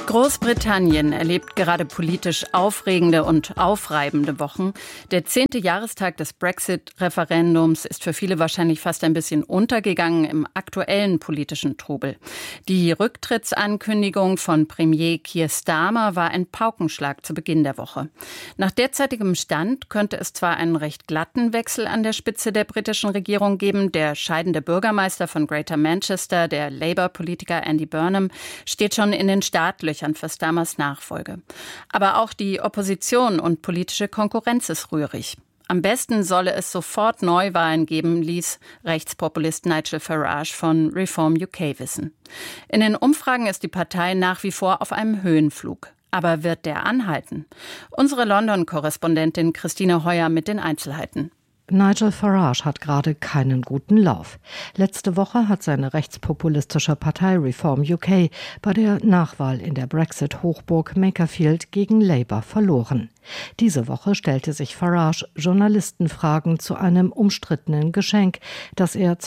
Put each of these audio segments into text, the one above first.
Großbritannien erlebt gerade politisch aufregende und aufreibende Wochen. Der 10. Jahrestag des Brexit-Referendums ist für viele wahrscheinlich fast ein bisschen untergegangen im aktuellen politischen Trubel. Die Rücktrittsankündigung von Premier Keir Starmer war ein Paukenschlag zu Beginn der Woche. Nach derzeitigem Stand könnte es zwar einen recht glatten Wechsel an der Spitze der britischen Regierung geben. Der scheidende Bürgermeister von Greater Manchester, der Labour-Politiker Andy Burnham, steht schon in den Startlöchern für Starmers Nachfolge. Aber auch die Opposition und politische Konkurrenz ist rührig. Am besten solle es sofort Neuwahlen geben, ließ Rechtspopulist Nigel Farage von Reform UK wissen. In den Umfragen ist die Partei nach wie vor auf einem Höhenflug. Aber wird der anhalten? Unsere London-Korrespondentin Christine Heuer mit den Einzelheiten. Nigel Farage hat gerade keinen guten Lauf. Letzte Woche hat seine rechtspopulistische Partei Reform UK bei der Nachwahl in der Brexit-Hochburg Makerfield gegen Labour verloren. Diese Woche stellte sich Farage Journalistenfragen zu einem umstrittenen Geschenk, das er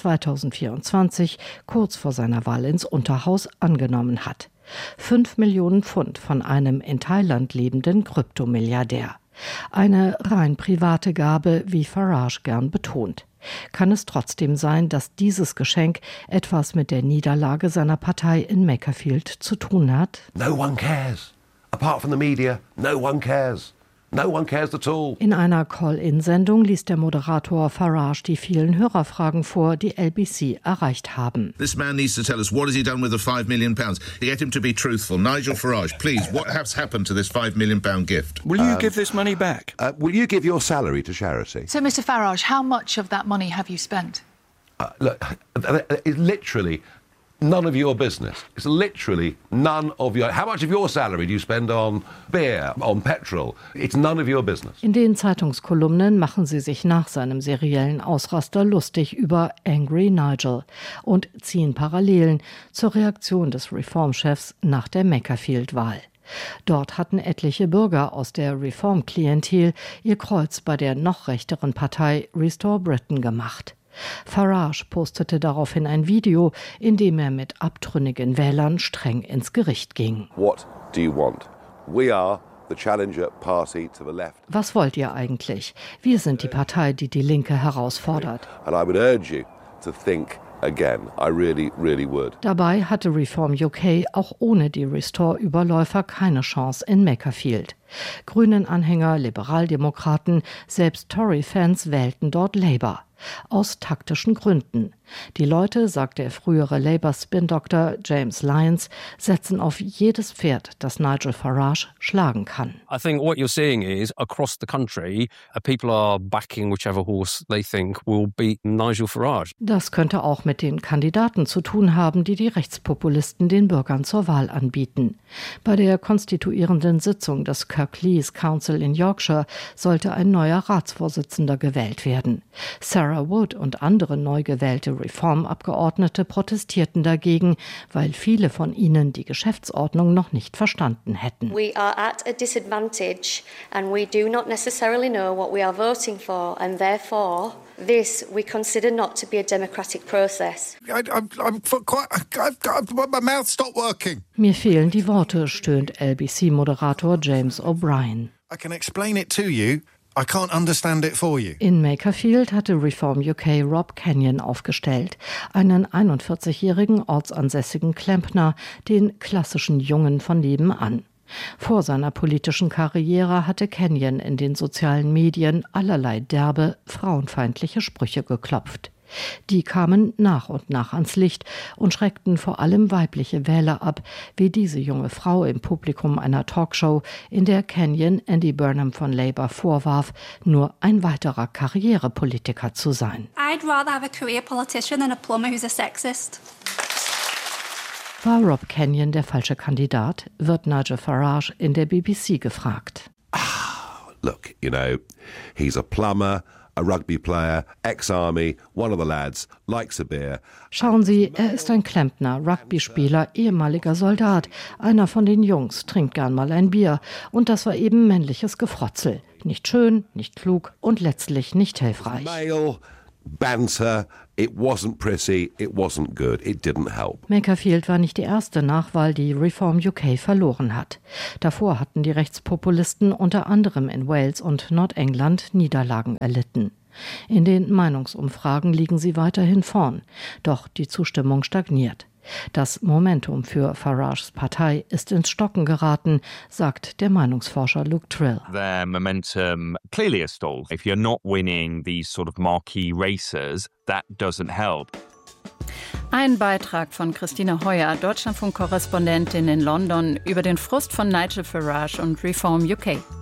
2024 kurz vor seiner Wahl ins Unterhaus angenommen hat. 5 Millionen Pfund von einem in Thailand lebenden Kryptomilliardär. Eine rein private Gabe, wie Farage gern betont. Kann es trotzdem sein, dass dieses Geschenk etwas mit der Niederlage seiner Partei in Makerfield zu tun hat? No one cares. Apart from the media, no one cares. No one cares at all. In einer Call-in-Sendung ließ der Moderator Farage die vielen Hörerfragen vor, die LBC erreicht haben. This man needs to tell us what has he done with the £5 million. Get him to be truthful. Nigel Farage, please, what has happened to this £5 million gift? Will you give this money back? Will you give your salary to charity? So, Mr. Farage, how much of that money have you spent? Look, it's literally none of your business. It's literally none of your... How much of your salary do you spend on beer, on petrol? It's none of your business. In den Zeitungskolumnen machen sie sich nach seinem seriellen Ausraster lustig über Angry Nigel und ziehen Parallelen zur Reaktion des Reformchefs nach der Makerfield-Wahl. Dort hatten etliche Bürger aus der Reform-Klientel ihr Kreuz bei der noch rechteren Partei Restore Britain gemacht. Farage postete daraufhin ein Video, in dem er mit abtrünnigen Wählern streng ins Gericht ging. What do you want? We are the challenger party to the left. Was wollt ihr eigentlich? Wir sind die Partei, die die Linke herausfordert. And I would urge you to think again. I really, really would. Dabei hatte Reform UK auch ohne die Restore-Überläufer keine Chance in Makerfield. Grünen-Anhänger, Liberaldemokraten, selbst Tory-Fans wählten dort Labour. Aus taktischen Gründen. Die Leute, sagt der frühere Labour-Spin-Doktor James Lyons, setzen auf jedes Pferd, das Nigel Farage schlagen kann. I think what you're seeing is, across the country, people are backing whichever horse they think will beat Nigel Farage. Das könnte auch mit den Kandidaten zu tun haben, die die Rechtspopulisten den Bürgern zur Wahl anbieten. Bei der konstituierenden Sitzung des Kirklees Council in Yorkshire sollte ein neuer Ratsvorsitzender gewählt werden. Sarah Wood und andere neu gewählte Reformabgeordnete protestierten dagegen, weil viele von ihnen die Geschäftsordnung noch nicht verstanden hätten. We are at a disadvantage and we do not necessarily know what we are voting for and therefore this we consider not to be a democratic process. My mouth stopped working. Mir fehlen die Worte, stöhnt LBC-Moderator James O'Brien. I can explain it to you. I can't understand it for you. In Makerfield hatte Reform UK Rob Kenyon aufgestellt, einen 41-jährigen ortsansässigen Klempner, den klassischen Jungen von nebenan. Vor seiner politischen Karriere hatte Kenyon in den sozialen Medien allerlei derbe, frauenfeindliche Sprüche geklopft. Die kamen nach und nach ans Licht und schreckten vor allem weibliche Wähler ab, wie diese junge Frau im Publikum einer Talkshow, in der Kenyon Andy Burnham von Labour vorwarf, nur ein weiterer Karrierepolitiker zu sein. I'd rather have a career politician than a plumber who's a sexist. War Rob Kenyon der falsche Kandidat, wird Nigel Farage in der BBC gefragt. Look, you know, he's a plumber, a rugby player, ex-army, one of the lads, likes a beer. Schauen Sie, er ist ein Klempner, Rugbyspieler, ehemaliger Soldat. Einer von den Jungs, trinkt gern mal ein Bier. Und das war eben männliches Gefrotzel. Nicht schön, nicht klug und letztlich nicht hilfreich. Male, banter, It wasn't pretty, it wasn't good, it didn't help. Makerfield war nicht die erste Nachwahl, die Reform UK verloren hat. Davor hatten die Rechtspopulisten unter anderem in Wales und Nordengland Niederlagen erlitten. In den Meinungsumfragen liegen sie weiterhin vorn, doch die Zustimmung stagniert. Das Momentum für Farages Partei ist ins Stocken geraten, sagt der Meinungsforscher Luke Trill. Their momentum clearly is stalled. If you're not winning these sort of marquee races, that doesn't help. Ein Beitrag von Christine Heuer, Deutschlandfunk-Korrespondentin in London, über den Frust von Nigel Farage und Reform UK.